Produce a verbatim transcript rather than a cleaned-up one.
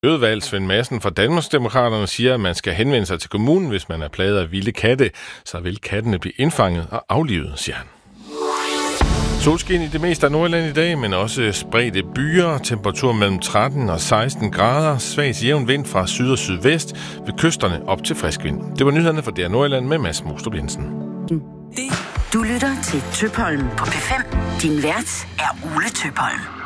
Miljøudvalg Svend Madsen fra Danmarksdemokraterne siger, at man skal henvende sig til kommunen, hvis man er plaget af vilde katte. Så vil kattene blive indfanget og aflivet, siger han. Solskin i det meste af Nordjylland i dag, men også spredte byer. Temperatur mellem tretten og seksten grader. Svag jævn vind fra syd og sydvest. Ved kysterne op til frisk vind. Det var nyhederne fra D R Nordjylland med Mads Mostrup Jensen. Du lytter til Tøpholm på P fem. Din vært er Ole Tøpholm.